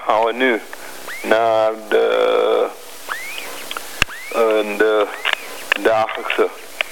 gaan we nu naar de dagelijkse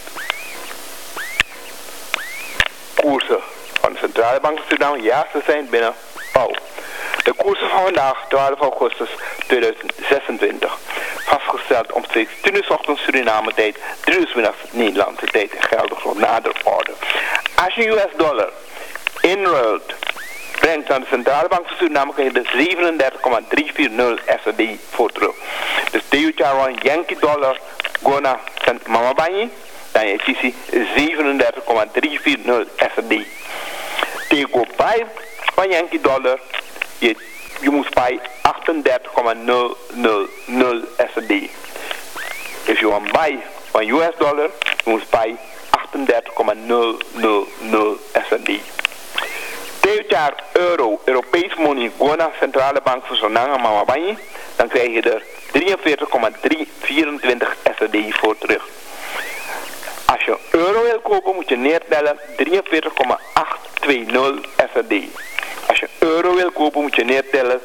koersen van de Centrale Bank van Suriname. Ja, ze zijn binnen. De koersen van vandaag, 12 augustus 2026. Vastgesteld omstreeks 10 uur ochtends Suriname tijd, 3 uur middags Nederlandse tijd, geldig voor nader orde. Als je US dollar inruilt, brengt aan de Centrale Bank van Suriname, krijg je de 37,340 SRD voor terug. Dus de Charon Yankee dollar, Gona Mama Bani, dan je kies 37,340 SRD. Tegen bij van Yankee dollar, je moet bij 38,000 SRD. If you want buy van US dollar, je moet bij 38,000 SRD. Dit jaar euro, Europees money, Gona Centrale Bank van Suriname, Mama Bani, dan krijg je er 43,324 SRD voor terug. Als je euro wil kopen, moet je neertellen 43,820 SRD. Als je euro wil kopen, moet je neertellen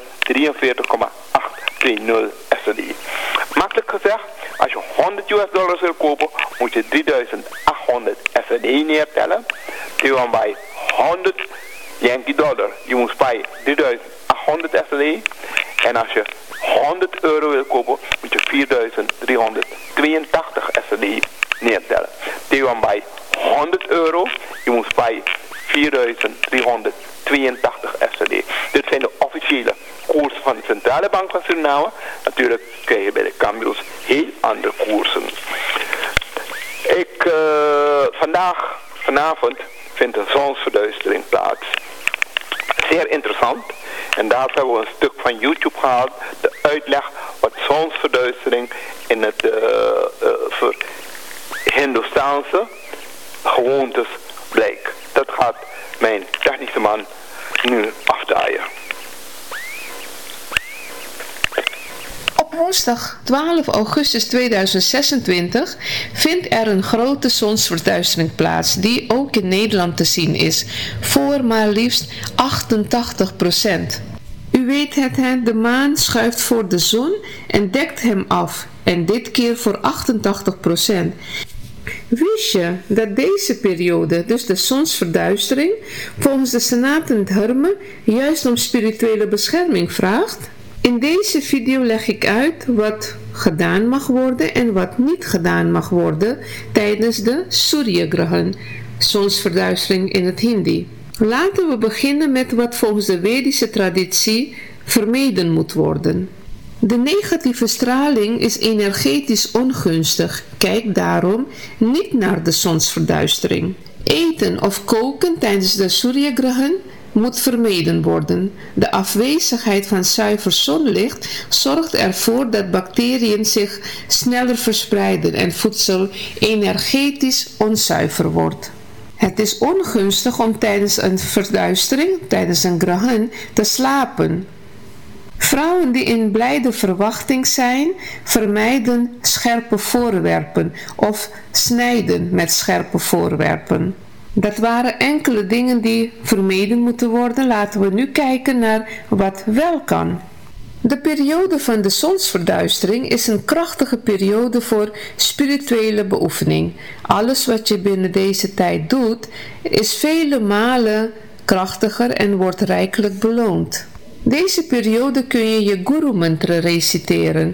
43,820 SRD. Makkelijk gezegd, als je 100 US dollars wil kopen, moet je 3800 SRD neertellen. Terwijl bij 100 Yankee dollar, je moet bij 3800 SRD. En als je 100 euro wil kopen, moet je 4382 SRD neertellen. Terwijl bij 100 euro, je moet bij 4382 SRD. Dit zijn de officiële koersen van de Centrale Bank van Suriname. Natuurlijk krijg je bij de cambios heel andere koersen. Vanavond vindt een zonsverduistering plaats. Zeer interessant. En daar hebben we een stuk van YouTube gehaald. De uitleg wat zonsverduistering in het Hindoestaanse gewoontes blijkt. Dat gaat mijn technische man nu afdraaien. Op woensdag 12 augustus 2026 vindt er een grote zonsverduistering plaats die ook in Nederland te zien is, voor maar liefst 88%. U weet het, hè? De maan schuift voor de zon en dekt hem af, en dit keer voor 88%. Wist je dat deze periode, dus de zonsverduistering, volgens de Senaat in Dharma juist om spirituele bescherming vraagt? In deze video leg ik uit wat gedaan mag worden en wat niet gedaan mag worden tijdens de Suryagrahan, zonsverduistering in het Hindi. Laten we beginnen met wat volgens de Vedische traditie vermeden moet worden. De negatieve straling is energetisch ongunstig. Kijk daarom niet naar de zonsverduistering. Eten of koken tijdens de Suryagrahan moet vermeden worden. De afwezigheid van zuiver zonlicht zorgt ervoor dat bacteriën zich sneller verspreiden en voedsel energetisch onzuiver wordt. Het is ongunstig om tijdens een verduistering, tijdens een grahan, te slapen. Vrouwen die in blijde verwachting zijn, vermijden scherpe voorwerpen of snijden met scherpe voorwerpen. Dat waren enkele dingen die vermeden moeten worden. Laten we nu kijken naar wat wel kan. De periode van de zonsverduistering is een krachtige periode voor spirituele beoefening. Alles wat je binnen deze tijd doet, is vele malen krachtiger en wordt rijkelijk beloond. Deze periode kun je je guru mantra reciteren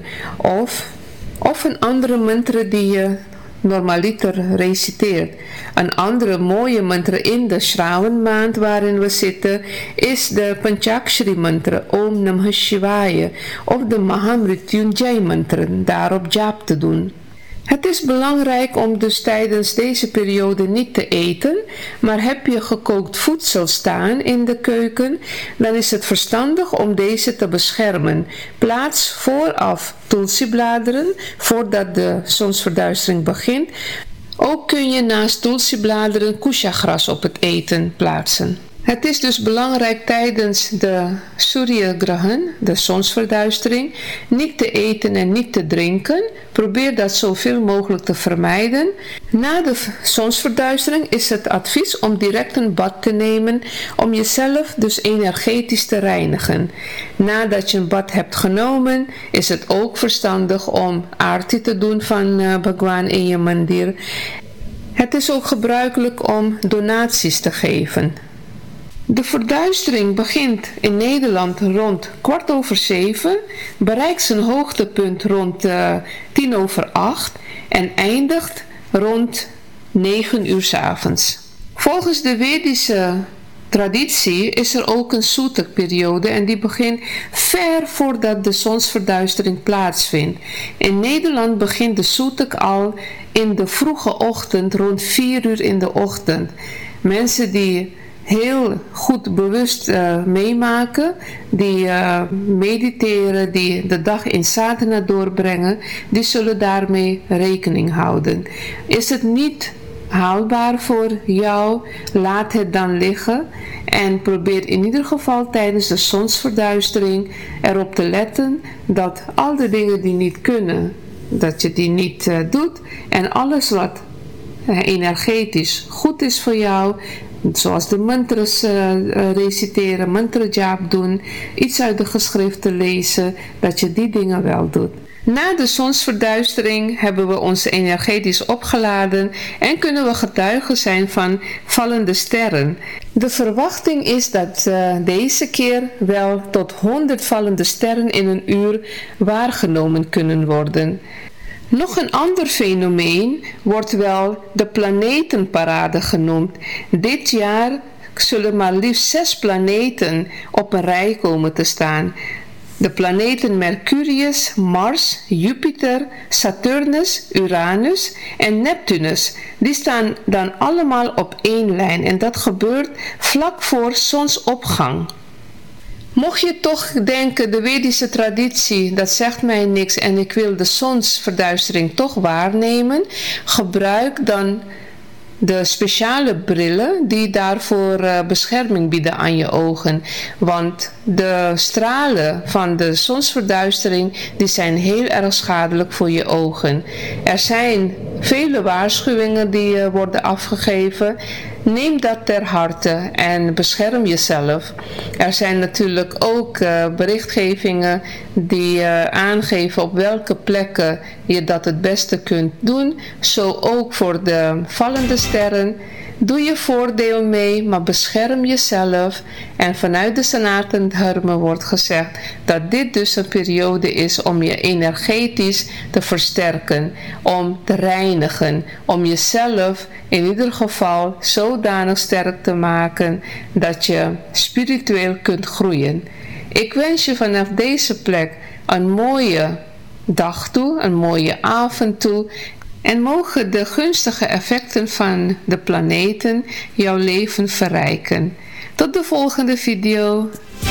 of een andere mantra die je normaliter reciteert. Een andere mooie mantra in de Shravan maand waarin we zitten is de Panchakshari mantra Om Namah Shivaya of de Mahamrityunjay mantra, daarop jaap te doen. Het is belangrijk om dus tijdens deze periode niet te eten, maar heb je gekookt voedsel staan in de keuken, dan is het verstandig om deze te beschermen. Plaats vooraf tulsi-bladeren voordat de zonsverduistering begint. Ook kun je naast tulsi-bladeren kusha-gras op het eten plaatsen. Het is dus belangrijk tijdens de Surya Grahan, de zonsverduistering, niet te eten en niet te drinken. Probeer dat zoveel mogelijk te vermijden. Na de zonsverduistering is het advies om direct een bad te nemen om jezelf dus energetisch te reinigen. Nadat je een bad hebt genomen, is het ook verstandig om aarti te doen van Bhagwan in je mandir. Het is ook gebruikelijk om donaties te geven. De verduistering begint in Nederland rond 7:15, bereikt zijn hoogtepunt rond 7:10 en eindigt rond 9 uur 's avonds. Volgens de Vedische traditie is er ook een Soetak-periode en die begint ver voordat de zonsverduistering plaatsvindt. In Nederland begint de Soetak al in de vroege ochtend, rond 4 uur in de ochtend. Mensen die heel goed bewust meemaken, die mediteren, die de dag in sadhana doorbrengen, die zullen daarmee rekening houden. Is het niet haalbaar voor jou, laat het dan liggen en probeer in ieder geval tijdens de zonsverduistering erop te letten dat al de dingen die niet kunnen, dat je die niet doet en alles wat energetisch goed is voor jou, zoals de mantras reciteren, mantra jap doen, iets uit de geschriften lezen, dat je die dingen wel doet. Na de zonsverduistering hebben we ons energetisch opgeladen en kunnen we getuigen zijn van vallende sterren. De verwachting is dat deze keer wel tot 100 vallende sterren in een uur waargenomen kunnen worden. Nog een ander fenomeen wordt wel de planetenparade genoemd. Dit jaar zullen maar liefst 6 planeten op een rij komen te staan. De planeten Mercurius, Mars, Jupiter, Saturnus, Uranus en Neptunus, die staan dan allemaal op één lijn en dat gebeurt vlak voor zonsopgang. Mocht je toch denken, de Vedische traditie, dat zegt mij niks en ik wil de zonsverduistering toch waarnemen, gebruik dan de speciale brillen die daarvoor bescherming bieden aan je ogen. Want de stralen van de zonsverduistering die zijn heel erg schadelijk voor je ogen. Er zijn vele waarschuwingen die worden afgegeven. Neem dat ter harte en bescherm jezelf. Er zijn natuurlijk ook berichtgevingen die aangeven op welke plekken je dat het beste kunt doen. Zo ook voor de vallende sterren. Doe je voordeel mee, maar bescherm jezelf. En vanuit de Sanatana Dharma wordt gezegd dat dit dus een periode is om je energetisch te versterken, om te reinigen, om jezelf in ieder geval zodanig sterk te maken dat je spiritueel kunt groeien. Ik wens je vanaf deze plek een mooie dag toe, een mooie avond toe. En mogen de gunstige effecten van de planeten jouw leven verrijken. Tot de volgende video.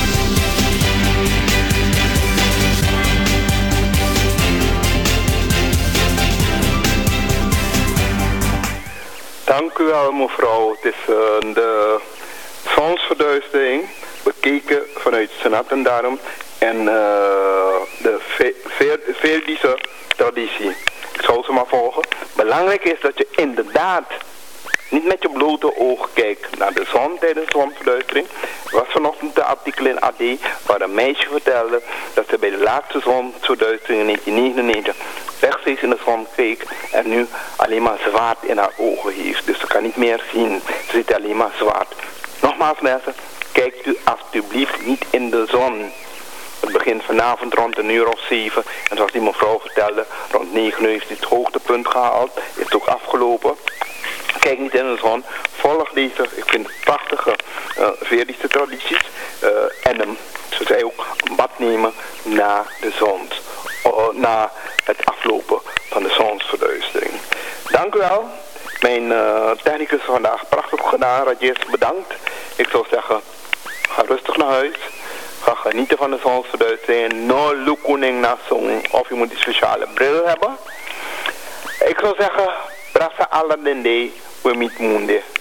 Dank u wel, mevrouw. Het is de zonsverduistering bekeken vanuit Sanatana Dharma en de Vedische traditie. Ik zal ze maar volgen. Belangrijk is dat je inderdaad niet met je blote oog kijkt naar de zon tijdens de zonsverduistering. Er was vanochtend een artikel in AD waar een meisje vertelde dat ze bij de laatste zonsverduistering in 1999 rechtstreeks in de zon keek en nu alleen maar zwart in haar ogen heeft. Dus ze kan niet meer zien. Ze ziet alleen maar zwart. Nogmaals mensen, kijkt u alsjeblieft niet in de zon. Het begint vanavond rond 7:00. En zoals die mevrouw vertelde, rond 9 uur heeft het hoogtepunt gehaald. Is het ook afgelopen. Kijk niet in de zon. Volg deze, ik vind het prachtige Vedische tradities. En ze zei ook een bad nemen na de zon. Na het aflopen van de zonsverduistering. Dank u wel. Mijn technicus vandaag prachtig gedaan. Rajesh, bedankt. Ik zou zeggen, ga rustig naar huis. Ga genieten van de zonsverduistering. No lukuning na zon. Of je moet die speciale bril hebben. Ik zou zeggen, brasa alla dende we meet moende.